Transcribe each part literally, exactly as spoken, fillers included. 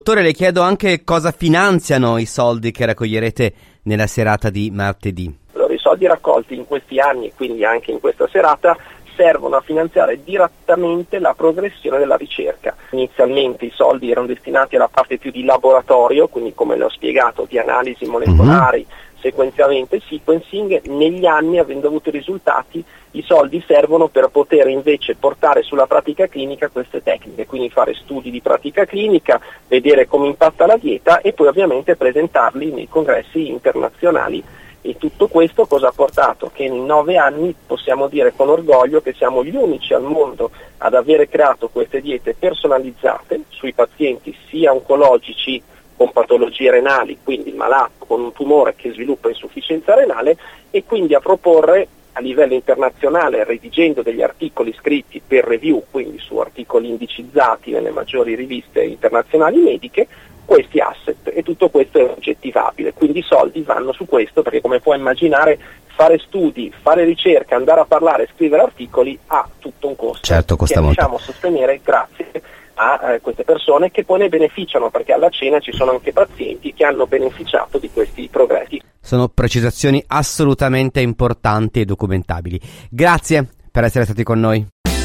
Dottore, le chiedo anche cosa finanziano i soldi che raccoglierete nella serata di martedì. Allora, i soldi raccolti in questi anni e quindi anche in questa serata servono a finanziare direttamente la progressione della ricerca. Inizialmente i soldi erano destinati alla parte più di laboratorio, quindi come le ho spiegato, di analisi molecolari, mm-hmm. sequenziamento e sequencing. Negli anni, avendo avuto i risultati, i soldi servono per poter invece portare sulla pratica clinica queste tecniche, quindi fare studi di pratica clinica, vedere come impatta la dieta e poi ovviamente presentarli nei congressi internazionali. E tutto questo cosa ha portato? Che in nove anni possiamo dire con orgoglio che siamo gli unici al mondo ad avere creato queste diete personalizzate sui pazienti sia oncologici con patologie renali, quindi il malato con un tumore che sviluppa insufficienza renale, e quindi a proporre a livello internazionale, redigendo degli articoli scritti per review, quindi su articoli indicizzati nelle maggiori riviste internazionali mediche, questi asset, e tutto questo è oggettivabile, quindi i soldi vanno su questo, perché come puoi immaginare fare studi, fare ricerca, andare a parlare, scrivere articoli ha tutto un costo, certo, costa che molto. riusciamo a sostenere grazie a eh, queste persone che poi ne beneficiano, perché alla cena ci sono anche pazienti che hanno beneficiato di questi progressi. Sono precisazioni assolutamente importanti e documentabili. Grazie per essere stati con noi.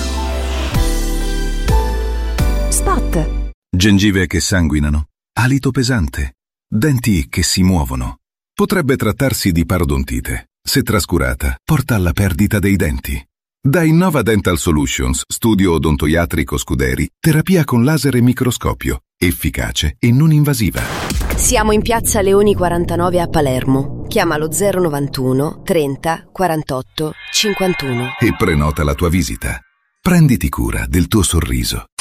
Spot. Gengive che sanguinano, alito pesante, denti che si muovono. Potrebbe trattarsi di parodontite. Se trascurata, porta alla perdita dei denti. Da Innova Dental Solutions, studio odontoiatrico Scuderi, terapia con laser e microscopio, efficace e non invasiva. Siamo in piazza Leoni quarantanove a Palermo. Chiamalo zero novantuno trenta quarantotto cinquantuno e prenota la tua visita. Prenditi cura del tuo sorriso.